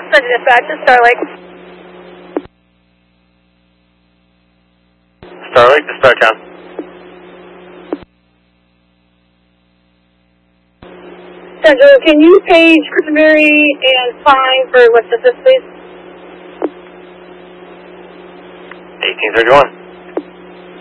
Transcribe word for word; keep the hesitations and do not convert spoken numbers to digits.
Central Dispatch, it's Starlake. Starlake, dispatch on. Central, can you page Cranberry and Pine for West Memphis, please? eighteen thirty-one.